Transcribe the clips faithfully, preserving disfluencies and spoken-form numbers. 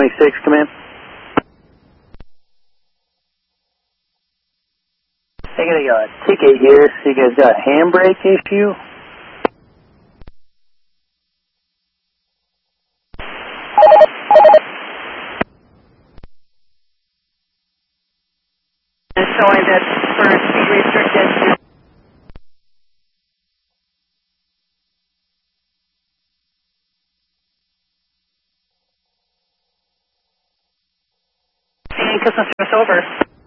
twenty-six, come in. I got a uh, ticket here, so you guys got a handbrake issue? It's showing that for speed restricted. Seeing customer service over.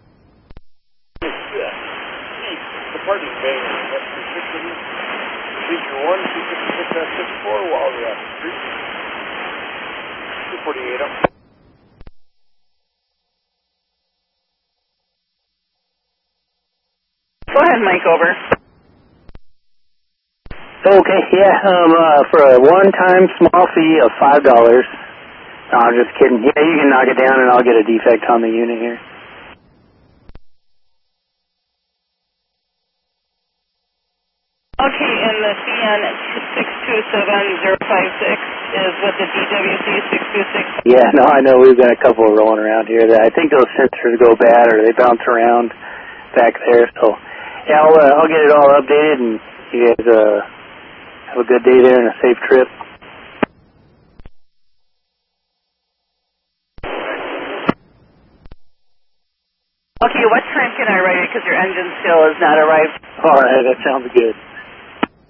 Departing Bay, Procedure one, two sixty-six dash fifty-four, Wildcat Street. two forty-eight up. Go ahead, Mike, over. Okay, yeah, um, uh, for a one-time small fee of five dollars. No, I'm just kidding. Yeah, you can knock it down and I'll get a defect on the unit here. Okay, and the C N six two seven zero five six is with the D W C six two six. Yeah, no, I know we've got a couple rolling around here that I think those sensors go bad or they bounce around back there. So, yeah, I'll, uh, I'll get it all updated and you guys uh, have a good day there and a safe trip. Okay, what time can I write it because your engine still has not arrived? All right, that sounds good.